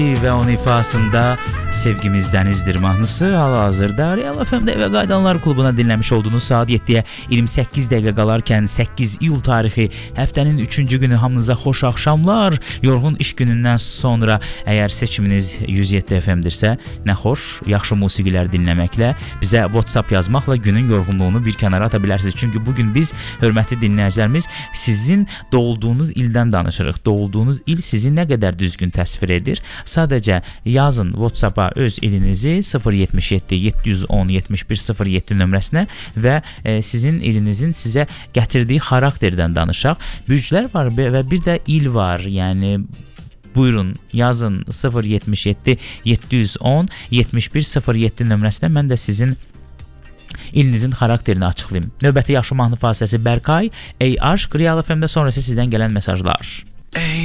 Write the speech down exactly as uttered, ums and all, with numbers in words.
və onun ifasında Sevgimiz Dənizdir mahnısı hal-hazırda Real F M-də Evə Qayıdanlar klubuna dinləmiş olduğunuz saat yeddiyə iyirmi səkkiz dəqiqə qalarkən səkkiz iyul tarixi həftənin üçüncü günü hamınıza xoş axşamlar. Yorğun iş günündən sonra əgər seçiminiz yüz yeddi F M-dirsə, nə xoş, yaxşı musiqilər dinləməklə, bizə WhatsApp yazmaqla günün yorğunluğunu bir kənara ata bilərsiniz. Çünki bugün biz, hörmətli dinləyicilərimiz, sizin doğulduğunuz ildən danışırıq. Doğulduğunuz il sizi nə qədər düzgün təsvir edir? Sadəcə yazın WhatsApp-a öz ilinizi sıfır yetmiş yeddi yeddi yüz on yetmiş bir sıfır yeddi nömrəsinə və e, sizin ilinizin sizə gətirdiyi xarakterdən danışaq. Bürclər var və bir də il var. Yəni buyurun yazın sıfır yetmiş yeddi yeddi yüz on yetmiş bir sıfır yeddi nömrəsinə, mən də sizin ilinizin xarakterini açıqlayım. Növbəti yaxşı mahnı fasiləsi Bərkay, Ey Aşq, Real F M-də sonrası sizdən gələn mesajlar.